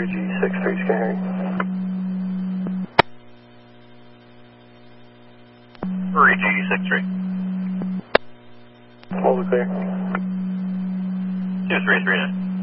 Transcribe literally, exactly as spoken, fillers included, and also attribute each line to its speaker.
Speaker 1: three G six three, can hear you.
Speaker 2: three G six three.
Speaker 1: All clear.
Speaker 2: two three three nine.